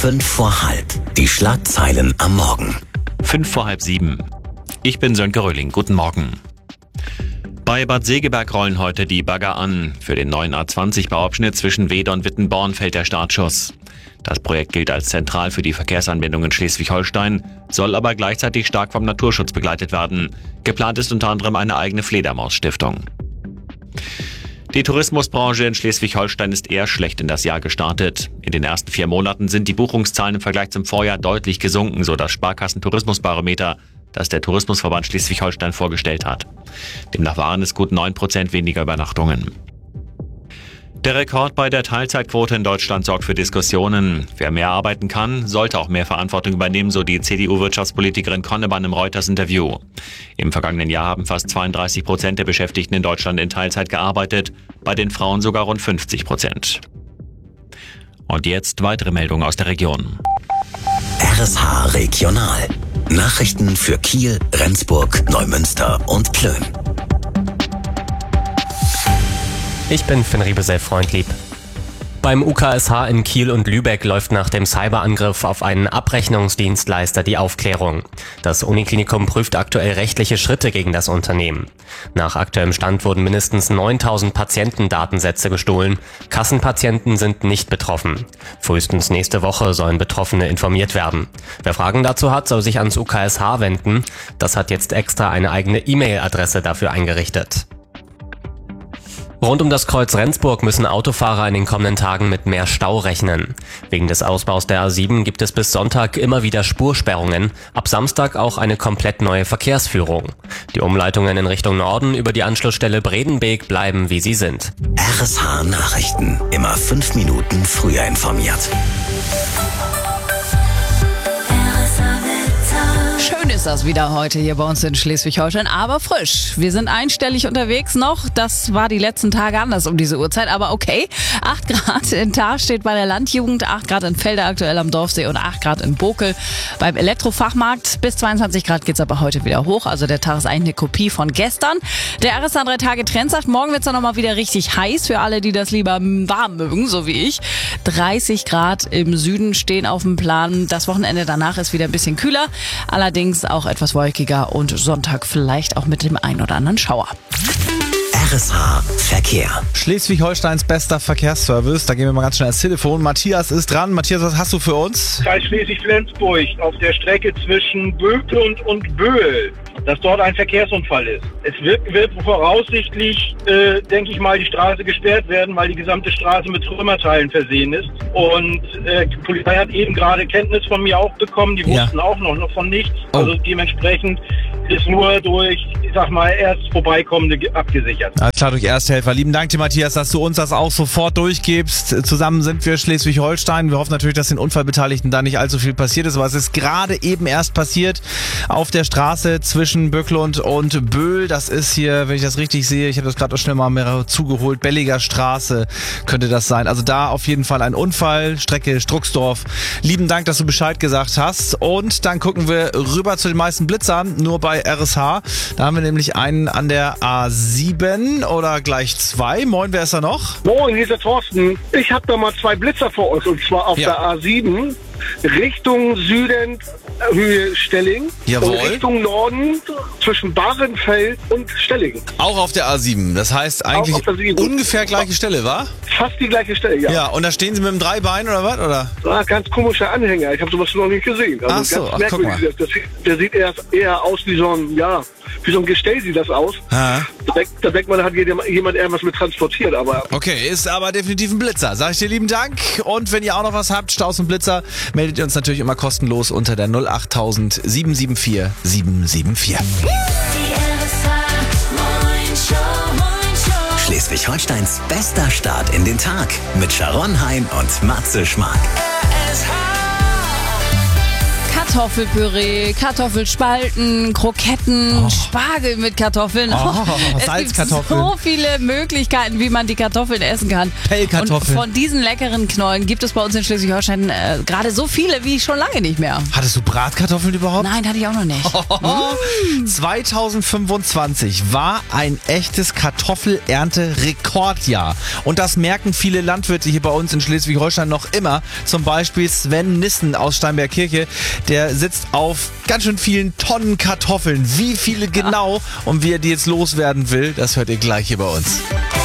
5 vor halb. Die Schlagzeilen am Morgen. 5 vor halb 7. Ich bin Sönke Röhling. Guten Morgen. Bei Bad Segeberg rollen heute die Bagger an. Für den neuen A20-Bauabschnitt zwischen Weeder und Wittenborn fällt der Startschuss. Das Projekt gilt als zentral für die Verkehrsanbindung in Schleswig-Holstein, soll aber gleichzeitig stark vom Naturschutz begleitet werden. Geplant ist unter anderem eine eigene Fledermaus-Stiftung. Die Tourismusbranche in Schleswig-Holstein ist eher schlecht in das Jahr gestartet. In den ersten 4 Monaten sind die Buchungszahlen im Vergleich zum Vorjahr deutlich gesunken, so das Sparkassen-Tourismusbarometer, das der Tourismusverband Schleswig-Holstein vorgestellt hat. Demnach waren es gut 9% weniger Übernachtungen. Der Rekord bei der Teilzeitquote in Deutschland sorgt für Diskussionen. Wer mehr arbeiten kann, sollte auch mehr Verantwortung übernehmen, so die CDU-Wirtschaftspolitikerin Konnemann im Reuters-Interview. Im vergangenen Jahr haben fast 32% der Beschäftigten in Deutschland in Teilzeit gearbeitet, bei den Frauen sogar rund 50%. Und jetzt weitere Meldungen aus der Region. RSH Regional. Nachrichten für Kiel, Rendsburg, Neumünster und Plön. Ich bin Finn Riebesell-Freundlieb. Beim UKSH in Kiel und Lübeck läuft nach dem Cyberangriff auf einen Abrechnungsdienstleister die Aufklärung. Das Uniklinikum prüft aktuell rechtliche Schritte gegen das Unternehmen. Nach aktuellem Stand wurden mindestens 9000 Patientendatensätze gestohlen. Kassenpatienten sind nicht betroffen. Frühestens nächste Woche sollen Betroffene informiert werden. Wer Fragen dazu hat, soll sich ans UKSH wenden. Das hat jetzt extra eine eigene E-Mail-Adresse dafür eingerichtet. Rund um das Kreuz Rendsburg müssen Autofahrer in den kommenden Tagen mit mehr Stau rechnen. Wegen des Ausbaus der A7 gibt es bis Sonntag immer wieder Spursperrungen, ab Samstag auch eine komplett neue Verkehrsführung. Die Umleitungen in Richtung Norden über die Anschlussstelle Bredenbeek bleiben, wie sie sind. RSH Nachrichten. Immer 5 Minuten früher informiert. Schön ist das wieder heute hier bei uns in Schleswig-Holstein, aber frisch. Wir sind einstellig unterwegs noch. Das war die letzten Tage anders um diese Uhrzeit, aber okay. 8 Grad in Tar steht bei der Landjugend, 8 Grad in Felder aktuell am Dorfsee und 8 Grad in Bokel beim Elektrofachmarkt. Bis 22 Grad geht's aber heute wieder hoch. Also der Tag ist eigentlich eine Kopie von gestern. Der RSH 3 Tage Trend sagt, morgen wird's dann nochmal wieder richtig heiß für alle, die das lieber warm mögen, so wie ich. 30 Grad im Süden stehen auf dem Plan. Das Wochenende danach ist wieder ein bisschen kühler. Allerdings auch etwas wolkiger und Sonntag vielleicht auch mit dem einen oder anderen Schauer. RSH Verkehr. Schleswig-Holsteins bester Verkehrsservice. Da gehen wir mal ganz schnell ans Telefon. Matthias ist dran. Matthias, was hast du für uns? Kreis Schleswig-Flensburg auf der Strecke zwischen Böklund und Böhl, dass dort ein Verkehrsunfall ist. Es wird voraussichtlich, denke ich mal, die Straße gesperrt werden, weil die gesamte Straße mit Trümmerteilen versehen ist. Und die Polizei hat eben gerade Kenntnis von mir auch bekommen. Die wussten auch noch von nichts. Oh. Also dementsprechend ist nur durch, ich sag mal, erst Vorbeikommende abgesichert. Alles klar, durch Ersthelfer. Lieben Dank dir, Matthias, dass du uns das auch sofort durchgibst. Zusammen sind wir Schleswig-Holstein. Wir hoffen natürlich, dass den Unfallbeteiligten da nicht allzu viel passiert ist, aber es ist gerade eben erst passiert auf der Straße zwischen Böklund und Böhl. Das ist hier, wenn ich das richtig sehe, ich habe das gerade auch schnell mal zugeholt, Belliger Straße könnte das sein. Also da auf jeden Fall ein Unfall, Strecke Struxdorf. Lieben Dank, dass du Bescheid gesagt hast. Und dann gucken wir rüber zu den meisten Blitzern, nur bei RSH. Da haben wir nämlich einen an der A7 oder gleich 2. Moin, wer ist da noch? Moin, hier ist der Thorsten. Ich habe da mal 2 Blitzer vor uns, und zwar auf der A7 Richtung Süden, Höhe Stelling. Jawohl. Und Richtung Norden zwischen Bahrenfeld und Stelling. Auch auf der A7. Das heißt eigentlich auf der 7. ungefähr gleiche Stelle, wa? Fast die gleiche Stelle, ja. Ja, und da stehen sie mit dem Dreibein oder was? Oder? Ganz komischer Anhänger. Ich habe sowas noch nicht gesehen. Also Ach so, ganz guck mal. merkwürdig. Der sieht eher aus wie so ein, wie so ein Gestell sieht das aus. Ha. Da denkt man, da hat jemand irgendwas mit transportiert, aber... Okay, ist aber definitiv ein Blitzer. Sag ich dir lieben Dank. Und wenn ihr auch noch was habt, Staus und Blitzer, meldet ihr uns natürlich immer kostenlos unter der 08000 774 774. Schleswig-Holsteins bester Start in den Tag mit Sharon Hein und Matze Schmark. Kartoffelpüree, Kartoffelspalten, Kroketten, Spargel mit Kartoffeln. Salzkartoffeln. Es gibt so viele Möglichkeiten, wie man die Kartoffeln essen kann. Pellkartoffeln. Und von diesen leckeren Knollen gibt es bei uns in Schleswig-Holstein gerade so viele wie schon lange nicht mehr. Hattest du Bratkartoffeln überhaupt? Nein, hatte ich auch noch nicht. 2025 war ein echtes Kartoffelernte-Rekordjahr. Und das merken viele Landwirte hier bei uns in Schleswig-Holstein noch immer. Zum Beispiel Sven Nissen aus Steinberg-Kirche. Der sitzt auf ganz schön vielen Tonnen Kartoffeln. Wie viele genau und wie er die jetzt loswerden will, das hört ihr gleich hier bei uns.